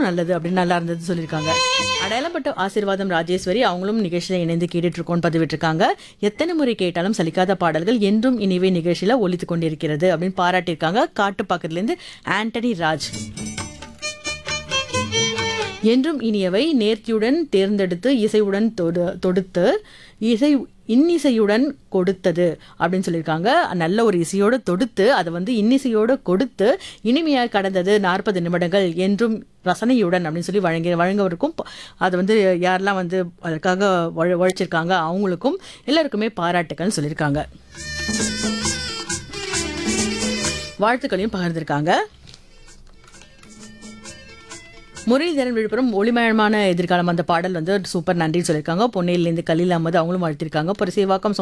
நல்லது அப்படின்னு நல்லா இருந்தது சொல்லியிருக்காங்க. அடையாளப்பட்ட ஆசீர்வாதம் ராஜேஸ்வரி அவங்களும் நிகழ்ச்சியில இணைந்து கேட்டுட்டு இருக்கோம்னு பதிவிட்டிருக்காங்க. எத்தனை முறை கேட்டாலும் சலிக்காத பாடல்கள் என்றும் இனிவே நிகழ்ச்சியில ஒலித்து கொண்டிருக்கிறது அப்படின்னு பாராட்டியிருக்காங்க. காட்டுப்பாக்கத்துல இருந்து ஆண்டனி ராஜ். என்றும் இனியவை நேர்த்தியுடன் தேர்ந்தெடுத்து இசையுடன் தொடுத்து இன்னிசையுடன் கொடுத்தது அப்படின்னு சொல்லியிருக்காங்க. நல்ல ஒரு இசையோடு தொடுத்து அதை வந்து இன்னிசையோடு கொடுத்து இனிமையாக கடந்தது 40 நிமிடங்கள் என்றும் ரசனையுடன் அப்படின்னு சொல்லி வழங்கவருக்கும் அதை வந்து யாரெல்லாம் வந்து அதற்காக உழைச்சிருக்காங்க அவங்களுக்கும் எல்லாருக்குமே பாராட்டுக்கள்னு சொல்லியிருக்காங்க. வாழ்த்துக்களையும் பகிர்ந்திருக்காங்க. முரளிதரன் விழுப்புரம் ஒளிமயமான எதிர்காலம் அந்த பாடல் வந்து சூப்பர் நன்றி சொல்லியிருக்காங்க. பொன்னையிலேருந்து கலீல் அஹமது அவங்களும் வாழ்த்திருக்காங்க. சேவாக்கம்